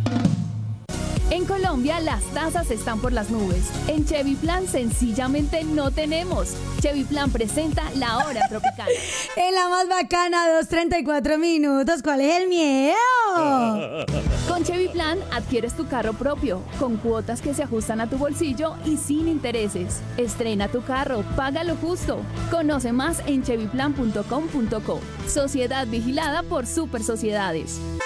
En Colombia las tasas están por las nubes. En Chevy Plan sencillamente no tenemos. Chevy Plan presenta La Hora Tropical. En la más bacana, 2:34 minutos. ¿Cuál es el miedo? Con Chevy Plan adquieres tu carro propio, con cuotas que se ajustan a tu bolsillo y sin intereses. Estrena tu carro, paga lo justo. Conoce más en chevyplan.com.co. Sociedad vigilada por Super Sociedades.